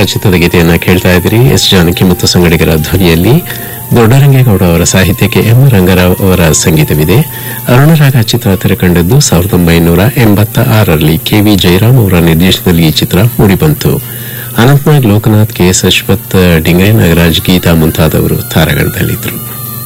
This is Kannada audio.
ಚಿತ್ರದ ಗೀತೆಯನ್ನ ಕೇಳ್ತಾ ಇದ್ದೀರಿ. ಎಸ್ ಜಾನಕಿ ಮತ್ತು ಸಂಗಡಿಗರ ಧ್ವನಿಯಲ್ಲಿ ದೊಡ್ಡರಂಗೇಗೌಡ ಅವರ ಸಾಹಿತ್ಯಕ್ಕೆ ಎಂ ರಂಗರಾವ್ ಅವರ ಸಂಗೀತವಿದೆ. ಅರುಣರಾಗ ಚಿತ್ರ ತೆರೆಕಂಡದ್ದು 1986ರಲ್ಲಿ ಕೆವಿ ಜಯರಾಮ್ ಅವರ ನಿರ್ದೇಶನದಲ್ಲಿ ಈ ಚಿತ್ರ ಮೂಡಿಬಂತು. ಅನಂತನಾಗ್, ಲೋಕನಾಥ್, ಕೆಎಸ್ ಅಶ್ವಥ್, ಡಿಂಗಯ್ಯ ನಾಗರಾಜ್, ಗೀತಾ ಮುಂತಾದವರು ತಾರಾಗಣದಲ್ಲಿದ್ದರು.